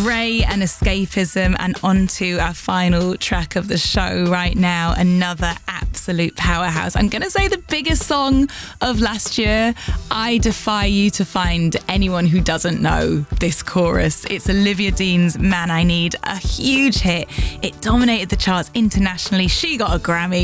Ray and Escapism, and on to our final track of the show right now. Another absolute powerhouse. I'm going to say the biggest song of last year. I defy you to find anyone who doesn't know this chorus. It's Olivia Dean's Man I Need, a huge hit. It dominated the charts internationally. She got a Grammy.